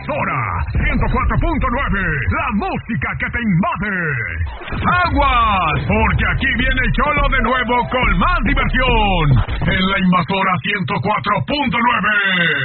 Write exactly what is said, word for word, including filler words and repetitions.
Invasora ciento cuatro punto nueve, la música que te invade. ¡Aguas! Porque aquí viene el Cholo de nuevo con más diversión en la Invasora ciento cuatro punto nueve.